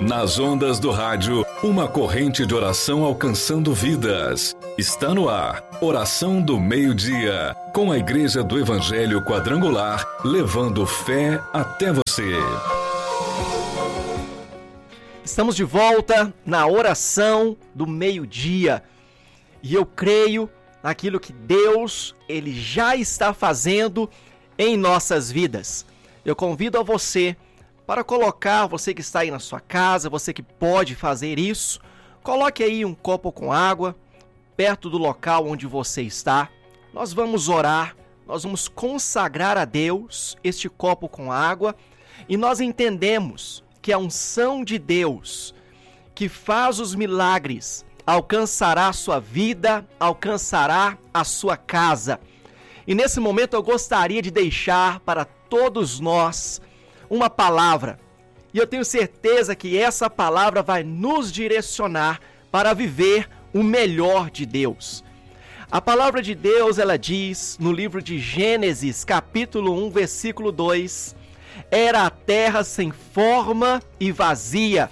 Nas ondas do rádio, uma corrente de oração alcançando vidas. Está no ar, Oração do Meio-Dia, com a Igreja do Evangelho Quadrangular, levando fé até você. Estamos de volta na Oração do Meio-Dia. E eu creio naquilo que Deus, Ele já está fazendo em nossas vidas. Eu convido a você para colocar, você que está aí na sua casa, você que pode fazer isso, coloque aí um copo com água perto do local onde você está. Nós vamos orar, nós vamos consagrar a Deus este copo com água e nós entendemos que a unção de Deus que faz os milagres alcançará a sua vida, alcançará a sua casa. E nesse momento eu gostaria de deixar para todos nós uma palavra. E eu tenho certeza que essa palavra vai nos direcionar para viver o melhor de Deus. A palavra de Deus, ela diz no livro de Gênesis, capítulo 1, versículo 2: era a terra sem forma e vazia.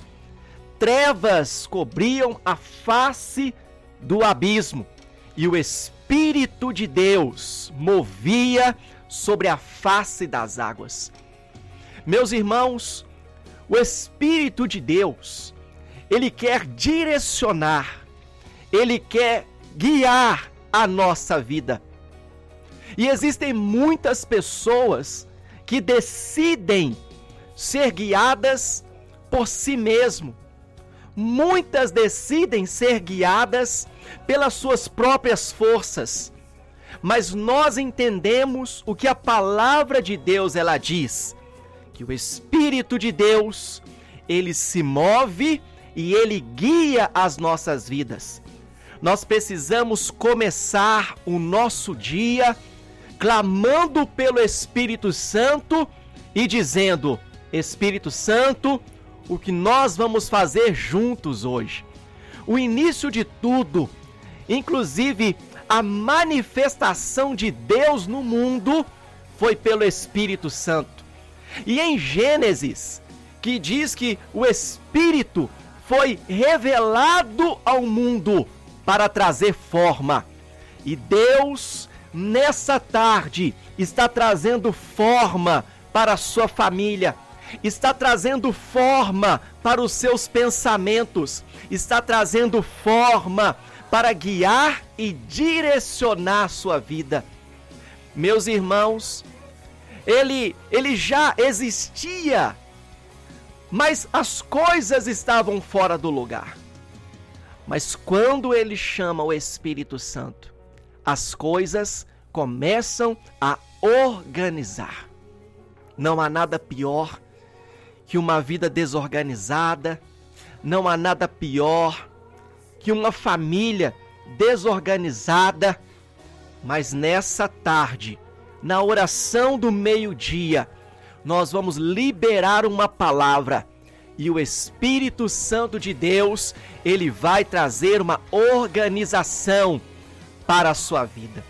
Trevas cobriam a face do abismo, e o Espírito de Deus movia sobre a face das águas. Meus irmãos, o Espírito de Deus, Ele quer direcionar, Ele quer guiar a nossa vida. E existem muitas pessoas que decidem ser guiadas por si mesmo. Muitas decidem ser guiadas pelas suas próprias forças. Mas nós entendemos o que a palavra de Deus ela diz, que o Espírito de Deus, ele se move e ele guia as nossas vidas. Nós precisamos começar o nosso dia clamando pelo Espírito Santo e dizendo: Espírito Santo, o que nós vamos fazer juntos hoje? O início de tudo, inclusive a manifestação de Deus no mundo, foi pelo Espírito Santo. E em Gênesis, que diz que o Espírito foi revelado ao mundo para trazer forma. E Deus, nessa tarde, está trazendo forma para a sua família, está trazendo forma para os seus pensamentos, está trazendo forma para guiar e direcionar a sua vida. Meus irmãos, ele já existia, mas as coisas estavam fora do lugar. Mas quando ele chama o Espírito Santo, as coisas começam a organizar. Não há nada pior que uma vida desorganizada, não há nada pior que uma família desorganizada. Mas nessa tarde, na oração do meio-dia, nós vamos liberar uma palavra e o Espírito Santo de Deus, ele vai trazer uma organização para a sua vida.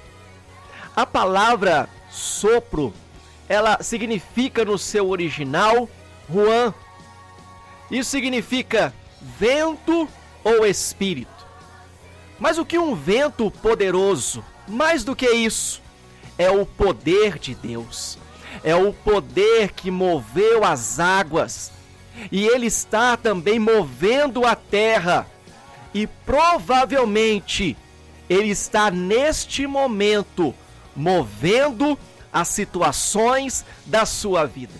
A palavra sopro, ela significa no seu original ruan. Isso significa vento ou espírito. Mas o que um vento poderoso? Mais do que isso, é o poder de Deus. É o poder que moveu as águas. E ele está também movendo a terra. E provavelmente ele está neste momento movendo as situações da sua vida.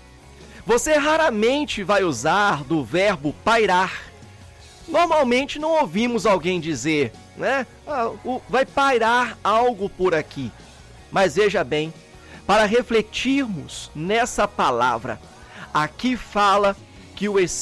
Você raramente vai usar do verbo pairar. Normalmente não ouvimos alguém dizer, né? Vai pairar algo por aqui. Mas veja bem, para refletirmos nessa palavra, aqui fala que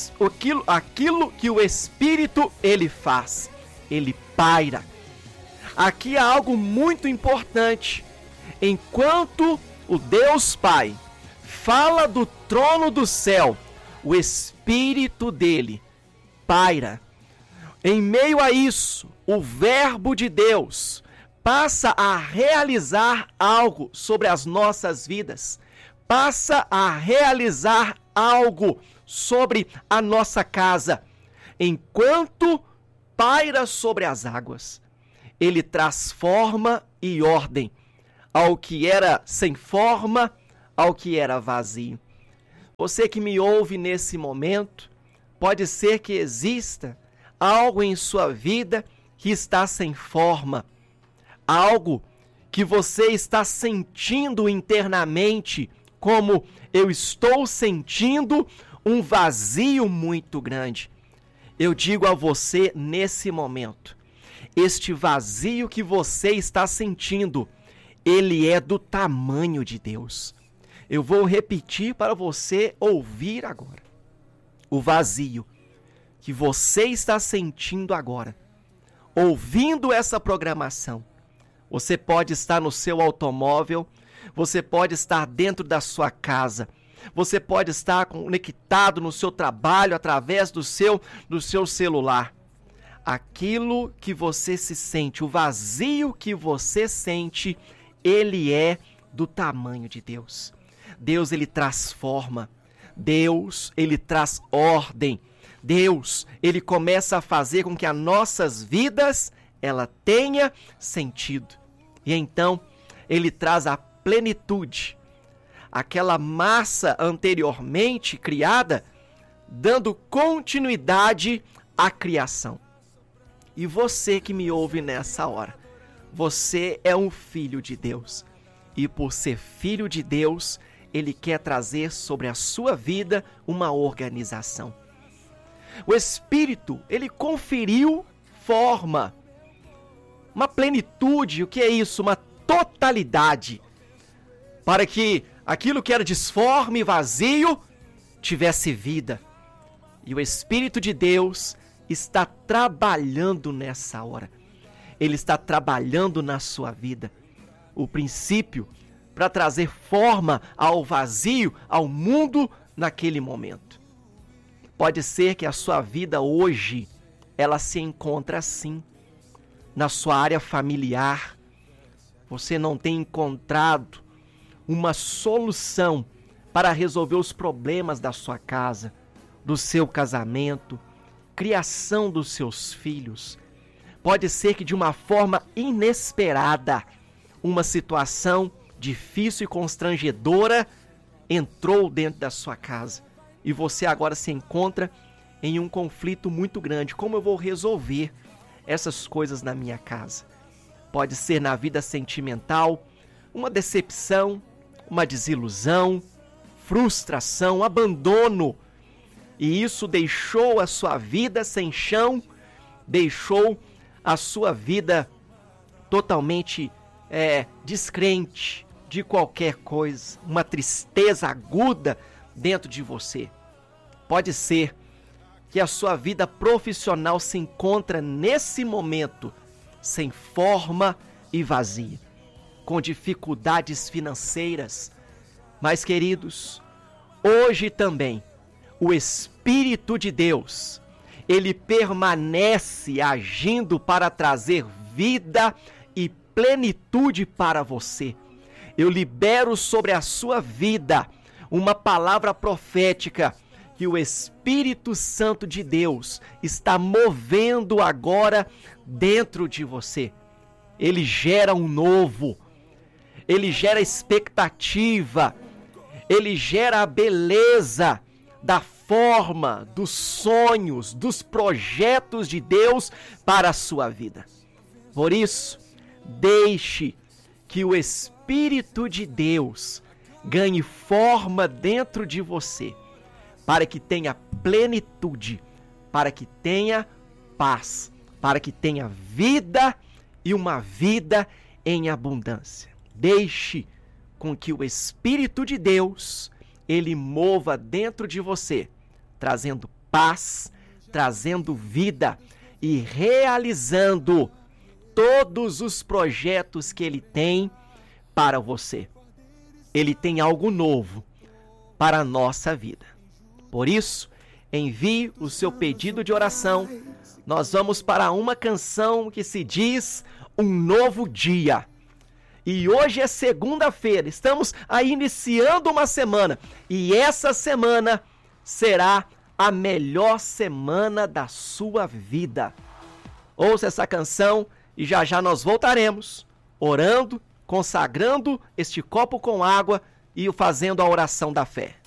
aquilo que o Espírito ele faz, ele paira. Aqui há algo muito importante. Enquanto o Deus Pai fala do trono do céu, o Espírito dele paira. Em meio a isso, o Verbo de Deus passa a realizar algo sobre as nossas vidas, passa a realizar algo sobre a nossa casa. Enquanto paira sobre as águas, Ele traz forma e ordem ao que era sem forma, ao que era vazio. Você que me ouve nesse momento, pode ser que exista algo em sua vida que está sem forma, algo que você está sentindo internamente, como eu estou sentindo um vazio muito grande. Eu digo a você nesse momento, este vazio que você está sentindo, ele é do tamanho de Deus. Eu vou repetir para você ouvir agora. O vazio que você está sentindo agora, ouvindo essa programação, você pode estar no seu automóvel, você pode estar dentro da sua casa, você pode estar conectado no seu trabalho através do seu celular. Aquilo que você se sente, o vazio que você sente, ele é do tamanho de Deus. Deus, ele traz forma. Deus, ele traz ordem. Deus, ele começa a fazer com que as nossas vidas, ela tenha sentido. E então, ele traz a plenitude. Aquela massa anteriormente criada, dando continuidade à criação. E você que me ouve nessa hora, você é um filho de Deus. E por ser filho de Deus, Ele quer trazer sobre a sua vida uma organização. O Espírito, ele conferiu forma, uma plenitude. O que é isso? Uma totalidade, para que aquilo que era disforme e vazio tivesse vida. E o Espírito de Deus está trabalhando nessa hora. Ele está trabalhando na sua vida. O princípio para trazer forma ao vazio, ao mundo naquele momento. Pode ser que a sua vida hoje, ela se encontra assim. Na sua área familiar, você não tem encontrado uma solução para resolver os problemas da sua casa, do seu casamento, criação dos seus filhos. Pode ser que de uma forma inesperada, uma situação difícil e constrangedora entrou dentro da sua casa e você agora se encontra em um conflito muito grande. Como eu vou resolver essas coisas na minha casa? Pode ser na vida sentimental, uma decepção, uma desilusão, frustração, abandono. E isso deixou a sua vida sem chão, deixou a sua vida totalmente descrente de qualquer coisa, uma tristeza aguda dentro de você. Pode ser que a sua vida profissional se encontra nesse momento sem forma e vazia, com dificuldades financeiras. Mas, queridos, hoje também o Espírito de Deus, ele permanece agindo para trazer vida e plenitude para você. Eu libero sobre a sua vida uma palavra profética que o Espírito Santo de Deus está movendo agora dentro de você. Ele gera um novo, ele gera expectativa, ele gera a beleza da forma, dos sonhos, dos projetos de Deus para a sua vida. Por isso, deixe que o Espírito de Deus ganhe forma dentro de você, para que tenha plenitude, para que tenha paz, para que tenha vida e uma vida em abundância. Deixe com que o Espírito de Deus, ele mova dentro de você, trazendo paz, trazendo vida e realizando todos os projetos que ele tem para você. Ele tem algo novo para a nossa vida. Por isso, envie o seu pedido de oração. Nós vamos para uma canção que se diz Um Novo Dia. E hoje é segunda-feira, estamos aí iniciando uma semana. E essa semana será a melhor semana da sua vida. Ouça essa canção e já já nós voltaremos, orando, consagrando este copo com água e fazendo a oração da fé.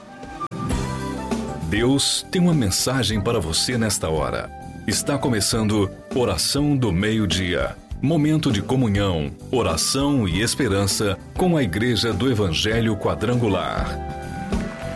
Deus tem uma mensagem para você nesta hora. Está começando Oração do Meio-Dia. Momento de comunhão, oração e esperança com a Igreja do Evangelho Quadrangular.